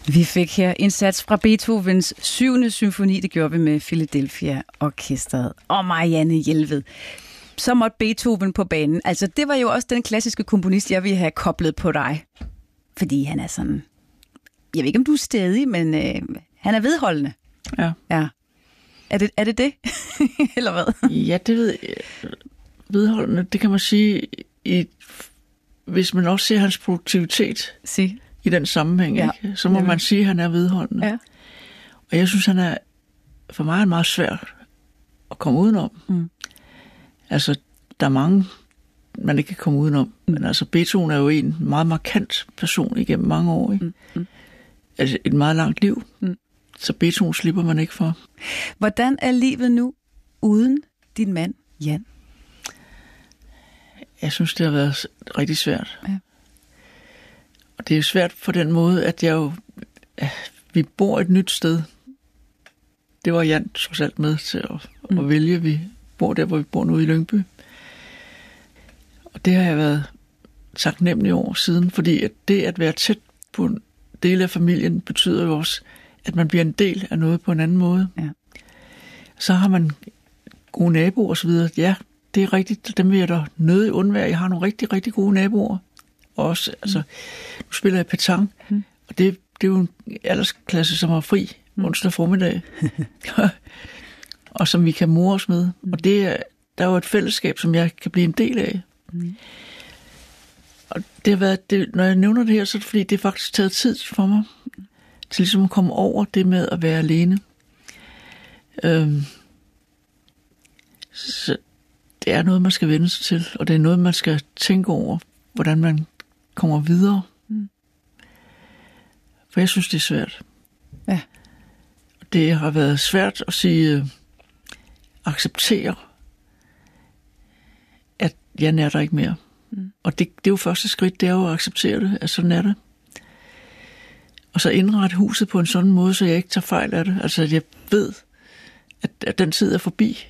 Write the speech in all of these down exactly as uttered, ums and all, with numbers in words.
Vi fik her en sats fra Beethovens syvende symfoni. Det gjorde vi med Philadelphia Orkestret. Og Marianne Jelved. Så måtte Beethoven på banen. Altså, det var jo også den klassiske komponist, jeg ville have koblet på dig. Fordi han er sådan... Jeg ved ikke, om du er stædig, men øh, han er vedholdende. Ja. Ja. Er det er det? det? Eller hvad? Ja, det ved jeg. Vedholdende, det kan man sige, i, hvis man også ser hans produktivitet Sig. i den sammenhæng, Ja. ikke? Så må Jamen. man sige, at han er vedholdende. Ja. Og jeg synes, han er for mig er meget svært at komme udenom. Mm. Altså, der er mange, man ikke kan komme udenom. Mm. Men altså, Beethoven er jo en meget markant person igennem mange år. Ikke? Mm. Mm. Altså, et meget langt liv. Mm. Så Beethoven slipper man ikke for. Hvordan er livet nu uden din mand, Jan? Jeg synes, det har været rigtig svært. Ja. Og det er jo svært på den måde, at jeg jo... Vi bor et nyt sted. Det var Jan trods alt med til at, mm. at vælge. Vi bor der, hvor vi bor nu i Lyngby. Og det har jeg været taknemmelig over siden, fordi at det at være tæt på en del af familien betyder jo også, at man bliver en del af noget på en anden måde. Ja. Så har man gode naboer og så videre. Ja, det er rigtigt. Dem vil jeg da nødig undvære. Jeg har nogle rigtig, rigtig gode naboer. Også, altså, nu spiller jeg petanque, mm. og det, det er jo en aldersklasse, som har fri mm. onsdag formiddag. Og som vi kan more os med. Mm. Og det er, der er jo et fællesskab, som jeg kan blive en del af. Mm. Og det har været, det, når jeg nævner det her, så er det fordi, det er faktisk taget tid for mig, til ligesom at komme over det med at være alene. Øhm, så det er noget, man skal vende sig til, og det er noget, man skal tænke over, hvordan man kommer videre. Mm. For jeg synes, det er svært. Ja. Det har været svært at sige, øh, acceptere, at jeg er der ikke mere. Mm. Og det, det er jo første skridt, det er jo at acceptere det, at sådan er det. Og så indrette huset på en sådan måde, så jeg ikke tager fejl af det. Altså, at jeg ved, at, at den tid er forbi.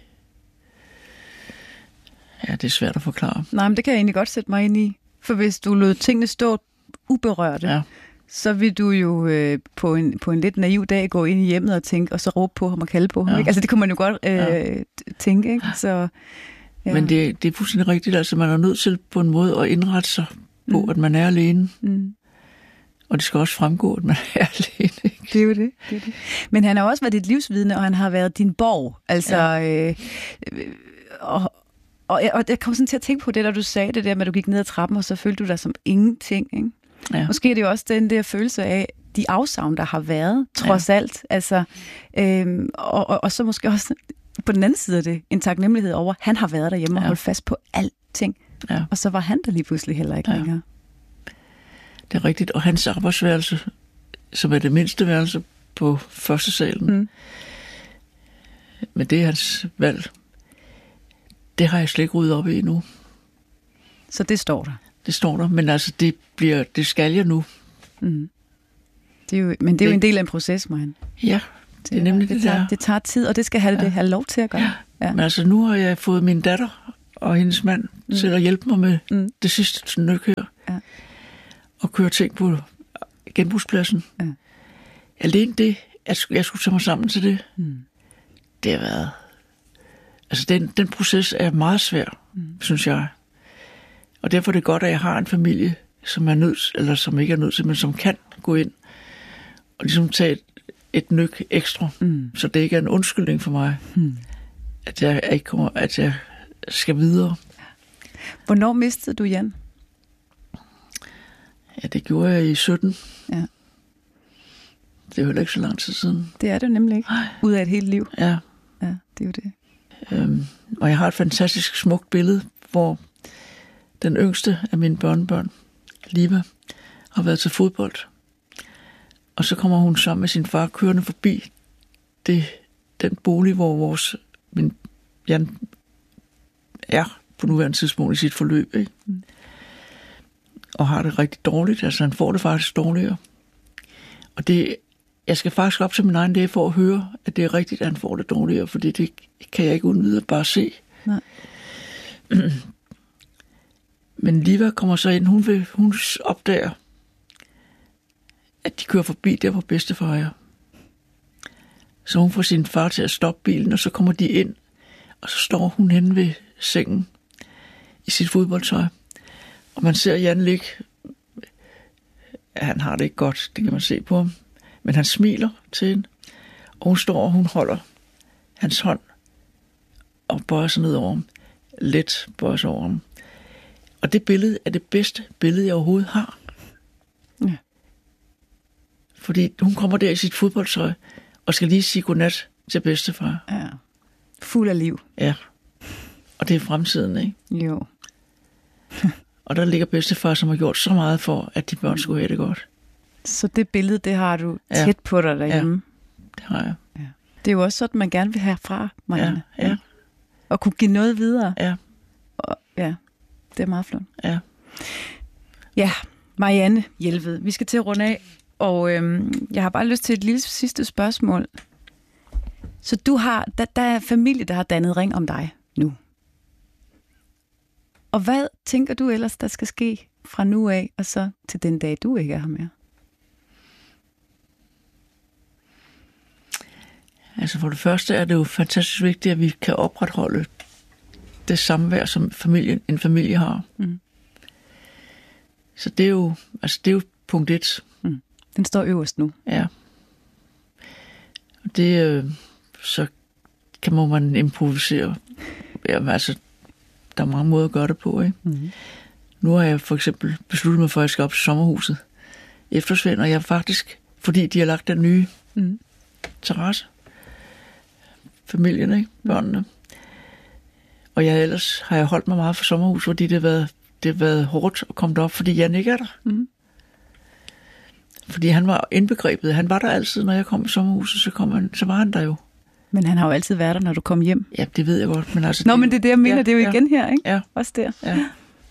Ja, det er svært at forklare. Nej, men det kan jeg egentlig godt sætte mig ind i. For hvis du lod tingene stå uberørte, ja. så vil du jo øh, på, en, på en lidt naiv dag gå ind i hjemmet og tænke, og så råbe på ham og kalde på ham. Ja. Ikke? Altså, det kunne man jo godt øh, ja. tænke, ikke? Så... Ja. Men det, det er fuldstændig rigtigt, altså man er nødt til på en måde at indrette sig på, mm. at man er alene. Mm. Og det skal også fremgå, at man er alene. Ikke? Det er jo det, det, er det. Men han har også været dit livsvidne, og han har været din borg. Altså, ja. øh, og, og, og jeg kom sådan til at tænke på det, da du sagde det der med, at du gik ned ad trappen, og så følte du dig som ingenting. Ikke? Ja. Måske er det jo også den der følelse af de afsavn, der har været, trods ja. alt. Altså, øh, og, og, og så måske også... på den anden side af det, en taknemmelighed over, han har været derhjemme ja. og holdt fast på alting. Ja. Og så var han der lige pludselig heller ikke ja. længere. Det er rigtigt. Og hans arbejdsværelse, som er det mindste værelse på første salen, mm. men det er hans valg, det har jeg slet ikke ryddet op i endnu. Så det står der? Det står der, men altså, det, bliver, det skal jeg nu. Mm. Det er jo, men det er det, jo en del af en proces, Marianne. Ja, det er nemlig det, det tager, der. Det tager tid, og det skal have, ja. det have lov til at gøre. Ja. Ja. Men altså, nu har jeg fået min datter og hendes mand mm. til at hjælpe mig med mm. det sidste nyk her. Ja. Og køre ting på genbrugspladsen. Ja. Alene det, at jeg skulle tage mig sammen til det, mm. det har været... Altså, den, den proces er meget svær, mm. synes jeg. Og derfor er det godt, at jeg har en familie, som er nødt, eller som ikke er nødt til, men som kan gå ind og ligesom tage et, et nyk ekstra, mm. så det ikke er en undskyldning for mig, mm. at jeg ikke kommer, at jeg skal videre. Hvornår mistede du Jan? Ja, det gjorde jeg i sytten. Ja. Det er jo heller ikke så lang tid siden. Det er det nemlig ikke. Ud af et helt liv. Ja. Ja, det er jo det. Øhm, og jeg har et fantastisk smukt billede, hvor den yngste af mine børnebørn, Liva, har været til fodbold. Og så kommer hun sammen med sin far kørende forbi det, den bolig, hvor vores, min Jan er på nuværende tidspunkt i sit forløb. Ikke? Mm. Og har det rigtig dårligt. Altså han får det faktisk dårligere. Og det, jeg skal faktisk op til min egen læge for at høre, at det er rigtigt, at han får det dårligere, fordi det kan jeg ikke uden videre bare se. Nej. Men Liva kommer så ind, hun, vil, hun opdager, at de kører forbi der, hvor bedstefar er. Så hun får sin far til at stoppe bilen, og så kommer de ind, og så står hun henne ved sengen i sit fodboldtøj. Og man ser Jan ligge. Han har det ikke godt, det kan man se på ham. Men han smiler til hende, og hun står, og hun holder hans hånd og bøjer sig ned over ham. Let bøjer sig over ham. Og det billede er det bedste billede, jeg overhovedet har. Ja. Fordi hun kommer der i sit fodboldtøj, og skal lige sige godnat til bedstefar. Ja. Fuld af liv. Ja. Og det er fremtiden, ikke? Jo. Og der ligger bedstefar, som har gjort så meget for, at de børn skulle have det godt. Så det billede, det har du tæt ja. på dig derhjemme? Ja, det har jeg. Ja. Det er jo også sådan, man gerne vil have fra, Marianne. Ja, ja. Og kunne give noget videre. Ja. Og, ja, det er meget flot. Ja. Ja, Marianne Jelved, vi skal til at runde af, og øhm, jeg har bare lyst til et lille sidste spørgsmål. Så du har, der, der er familie, der har dannet ring om dig nu. Og hvad tænker du ellers, der skal ske fra nu af, og så til den dag, du ikke er her mere? Altså for det første er det jo fantastisk vigtigt, at vi kan opretholde det samvær, som familien, en familie har. Mm. Så det er jo, altså det er jo punkt et. Mm. Den står øverst nu. Ja. Og det, øh, så kan må man improvisere. Ja, altså, der er mange måder at gøre det på, ikke? Mm. Nu har jeg for eksempel besluttet mig for, at jeg skal op til sommerhuset Eftersvend, og jeg er faktisk, fordi de har lagt den nye mm. terrasse. Familien, ikke? Børnene. Mm. Og jeg ellers har jeg holdt mig meget for sommerhus, fordi det har været, det har været hårdt at komme derop, fordi Jan ikke er der. Mm. Fordi han var indbegrebet. Han var der altid, når jeg kom i sommerhuset, så, kom han, så var han der jo. Men han har jo altid været der, når du kom hjem. Ja, det ved jeg godt. Men altså, Nå, det, men det er det, jeg mener. Ja, det er jo ja, igen her, ikke? Ja. Også der. Ja.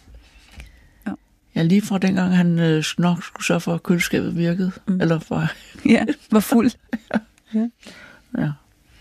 Ja, lige fra dengang han øh, nok skulle sørge for, at køleskabet virkede. Mm. Eller for... ja, var fuld. ja. ja. ja.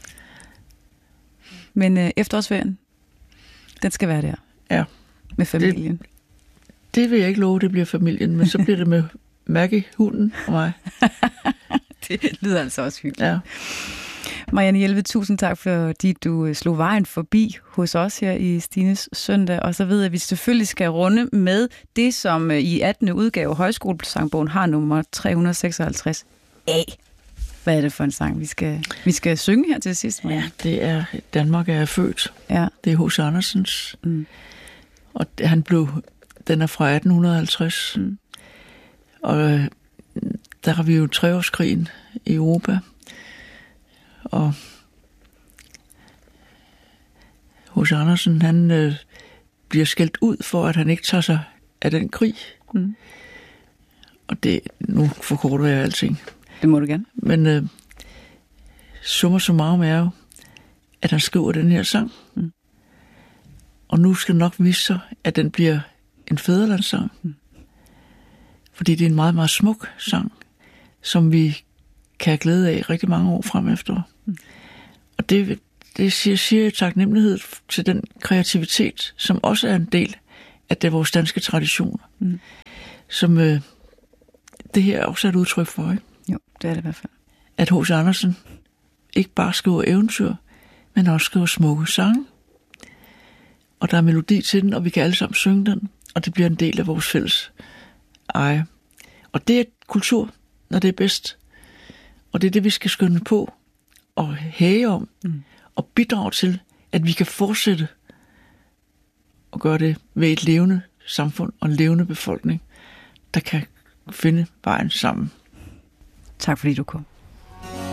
Men øh, efterårsferien, den skal være der. Ja. Med familien. Det, det vil jeg ikke love, det bliver familien, men så bliver det med Maggie, hunden og mig. Det lyder altså også hyggeligt. Ja. Marianne Jelved, tusind tak, fordi du slog vejen forbi hos os her i Stines Søndag. Og så ved jeg, at vi selvfølgelig skal runde med det, som i attende udgave Højskolesangbogen har nummer tre hundrede seksoghalvtreds A. Hvad er det for en sang, vi skal, vi skal synge her til sidst? Marianne? Ja, det er Danmark er født. Ja. Det er H C Andersens. Mm. Og han blev, den er fra atten halvtreds. Mm. Og der har vi jo treårskrigen i Europa. Og H C Andersen, han øh, bliver skældt ud for, at han ikke tager sig af den krig. Mm. Og det, nu forkorter jeg alting. Det må du gerne. Men øh, summa summarum er jo, at han skriver den her sang. Mm. Og nu skal det nok vise sig, at den bliver en fædrelandssang. Mm. Fordi det er en meget, meget smuk sang, som vi kan have glæde af rigtig mange år frem efter. Mm. Og det, det siger, siger taknemmelighed til den kreativitet, som også er en del af det vores danske traditioner. Mm. Som øh, det her også er et udtryk for, ikke? Jo, det er det i hvert fald. At H C Andersen ikke bare skriver eventyr, men også skriver smukke sange. Og der er melodi til den, og vi kan alle sammen synge den, og det bliver en del af vores fælles eje. Og det er kultur, når det er bedst. Og det er det, vi skal skynde på og hæge om, mm. og bidrage til, at vi kan fortsætte og gøre det ved et levende samfund og en levende befolkning, der kan finde vejen sammen. Tak fordi du kom.